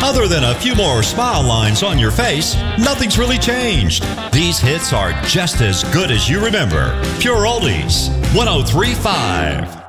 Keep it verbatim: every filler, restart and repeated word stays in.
Other than a few more smile lines on your face, nothing's really changed. These hits are just as good as you remember. Pure Oldies, one oh three point five.